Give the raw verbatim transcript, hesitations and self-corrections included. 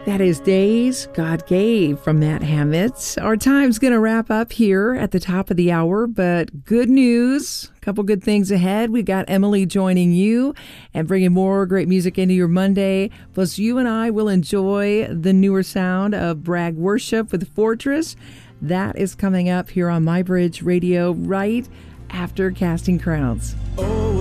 That is Days God Gave from Matt Hammett. Our time's going to wrap up here at the top of the hour, but good news. A couple good things ahead. We got Emily joining you and bringing more great music into your Monday. Plus, you and I will enjoy the newer sound of Bragg Worship with Fortress. That is coming up here on My Bridge Radio right after Casting Crowns. Oh.